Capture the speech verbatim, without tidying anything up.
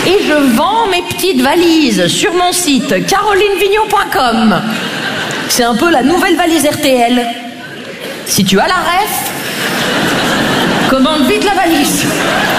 Et je vends mes petites valises sur mon site caroline vignon point com. C'est un peu la nouvelle valise R T L. Si tu as la ref, commande vite la valise.